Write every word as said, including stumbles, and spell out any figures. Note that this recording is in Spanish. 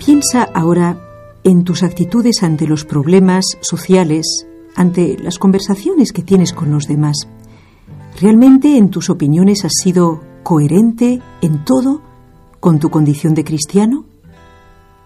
Piensa ahora en tus actitudes ante los problemas sociales, ante las conversaciones que tienes con los demás. ¿Realmente en tus opiniones has sido coherente en todo con tu condición de cristiano?